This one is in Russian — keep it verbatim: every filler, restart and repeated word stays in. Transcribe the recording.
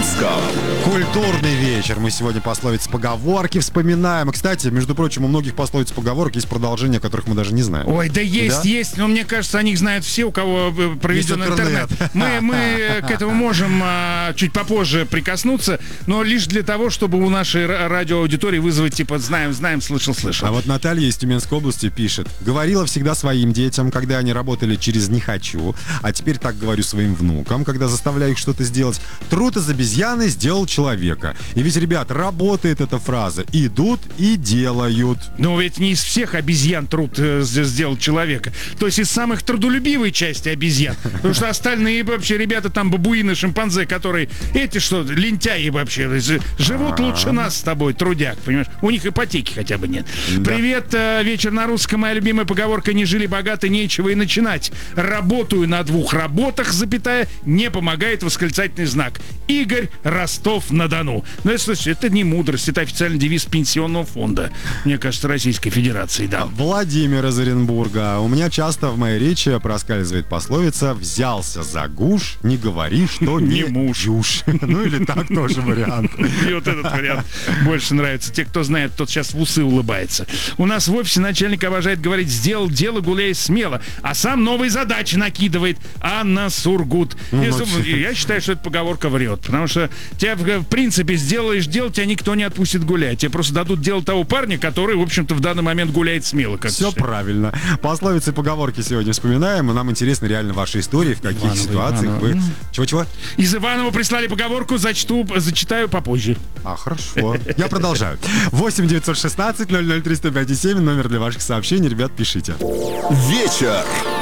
русском. Культурный вечер. Мы сегодня пословицы, поговорки вспоминаем. И, кстати, между прочим, у многих пословиц, поговорок есть продолжение, которых мы даже не знаем. Ой, да есть, да? есть. Но мне кажется, о них знают все, у кого проведен интернет. интернет. Мы, мы к этому можем а, чуть попозже прикоснуться, но лишь для того, чтобы у нашей радиоаудитории вызвать, типа, знаем, знаем, слышал, слышал. А вот Наталья из Тюменской области пишет: говорила всегда своим детям, когда они работали через «не хочу», а теперь так говорю своим внукам, когда заставляю их что-то сделать: труд из обезьяны сделал человека. И ведь, ребят, работает эта фраза. Идут и делают. Но ведь не из всех обезьян труд э, сделал человека. То есть из самых трудолюбивой части обезьян. Потому что остальные вообще ребята, там бабуины, шимпанзе, которые эти что, лентяи вообще, живут лучше нас с тобой, трудяк, понимаешь? У них ипотеки хотя бы нет. Да. Привет, э, вечер на русском. Моя любимая поговорка: не жили богато, нечего и начинать. Работаю на двух работах, запятая, не помогает восклицательный знак. Игорь, Ростов-на-Дону. Ну, это, слушай, это не мудрость, это официальный девиз пенсионного фонда, мне кажется, Российской Федерации, да. Владимир из Оренбурга. У меня часто в моей речи проскальзывает пословица: взялся за гуш, не говори, что не муж. Ну или так тоже вариант. И вот этот вариант больше нравится. Те, кто знает, тот сейчас в усы улыбается. У нас в офисе начальник обожает говорить: сделал дело, гуляй смело, а сам новые задачи накидывает. Анна Сургут. Ну, я, ну, я считаю, что эта поговорка врет, потому что тебя, в принципе, сделаешь дело, тебя никто не отпустит гулять. Тебе просто дадут дело того парня, который, в общем-то, в данный момент гуляет смело. Как Все правильно. Пословицы и поговорки сегодня вспоминаем, и нам интересны реально ваши истории, в каких Иваново, ситуациях Иваново. вы... Чего-чего? Из Иванова прислали поговорку, зачту, зачитаю попозже. А, хорошо. Я продолжаю. восемь девятьсот шестнадцать ноль ноль триста пять семь, номер для ваших сообщений. Ребят, пишите. Вечер